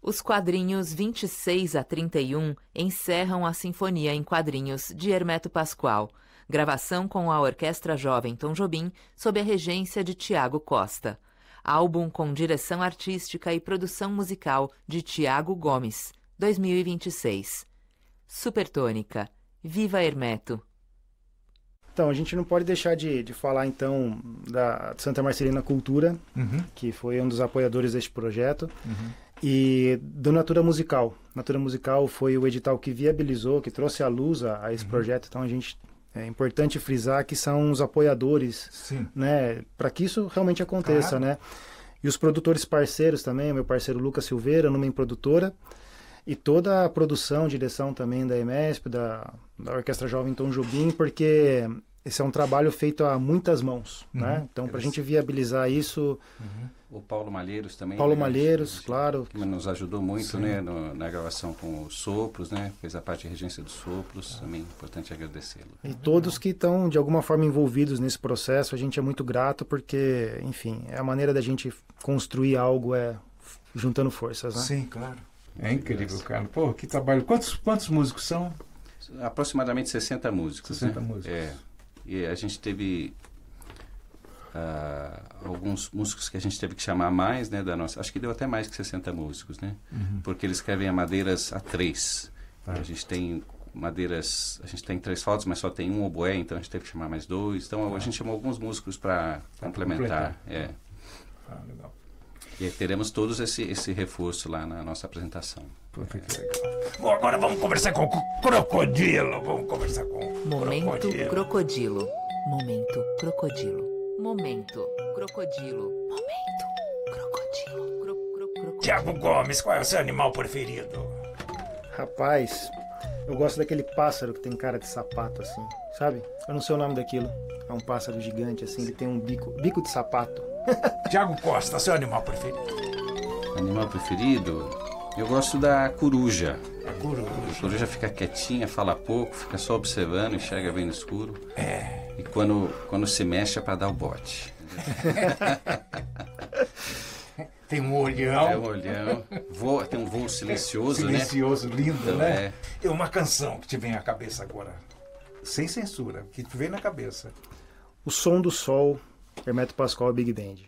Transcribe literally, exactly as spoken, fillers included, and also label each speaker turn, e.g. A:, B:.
A: Os quadrinhos vinte e seis a trinta e um encerram a Sinfonia em Quadrinhos de Hermeto Pascoal, gravação com a Orquestra Jovem Tom Jobim sob a regência de Tiago Costa. Álbum com direção artística e produção musical de Tiago Gomes, dois mil e vinte e seis. Supertônica, Viva Hermeto!
B: Então, a gente não pode deixar de, de falar, então, da Santa Marcelina Cultura, uhum. que foi um dos apoiadores deste projeto, uhum. e do Natura Musical. Natura Musical foi o edital que viabilizou, que trouxe à luz a, a esse uhum. projeto. Então, a gente, é importante frisar que são os apoiadores, Sim. né, para que isso realmente aconteça, claro. né? E os produtores parceiros também, o meu parceiro Lucas Silveira, Numen Produtora, e toda a produção, direção também da EMESP, da, da Orquestra Jovem Tom Jobim, porque esse é um trabalho feito a muitas mãos, uhum. né? Então, para a gente viabilizar isso...
C: Uhum. O Paulo Malheiros também.
B: Paulo
C: né?
B: Malheiros, gente, claro.
C: Que nos ajudou muito, né, no, na gravação com os sopros, né? Fez a parte de regência dos sopros, ah. também é importante agradecê-lo.
B: E todos que estão, de alguma forma, envolvidos nesse processo, a gente é muito grato, porque, enfim, é a maneira da gente construir algo, é juntando forças, né?
D: Sim, claro. É incrível, cara. Pô, que trabalho. Quantos, quantos músicos são?
C: Aproximadamente sessenta músicos.
D: sessenta
C: né?
D: músicos.
C: É. E a gente teve uh, alguns músicos que a gente teve que chamar mais, né, da nossa... Acho que deu até mais que sessenta músicos, né? Uhum. Porque eles escrevem a madeiras a três. Ah. A gente tem madeiras... A gente tem três flautas, mas só tem um oboé, então a gente teve que chamar mais dois. Então ah. a gente chamou alguns músicos para complementar. É.
D: Ah, legal.
C: E aí teremos todos esse, esse reforço lá na nossa apresentação.
D: Puta que legal. Bom, agora vamos conversar com o Crocodilo. Vamos conversar com o
A: Momento
D: Crocodilo.
A: Crocodilo. Momento Crocodilo. Momento Crocodilo. Momento Crocodilo. Cro, cro, crocodilo.
D: Tiago Gomes, qual é o seu animal preferido?
B: Rapaz, eu gosto daquele pássaro que tem cara de sapato, assim, sabe? Eu não sei o nome daquilo. É um pássaro gigante, assim, ele tem um bico, bico de sapato.
D: Tiago Costa, seu animal preferido?
C: Animal preferido? Eu gosto da coruja.
D: A coruja.
C: A coruja fica quietinha, fala pouco, fica só observando, enxerga bem no escuro.
D: É.
C: E quando, quando se mexe é para dar o bote.
D: Tem um olhão.
C: É um olhão. Voa, tem um voo silencioso,
D: silencioso,
C: né?
D: lindo,
C: então,
D: né?
C: É.
D: E uma canção que te vem à cabeça agora, sem censura, que te vem na cabeça.
B: O Som do Sol, Hermeto Pascoal, Big Band.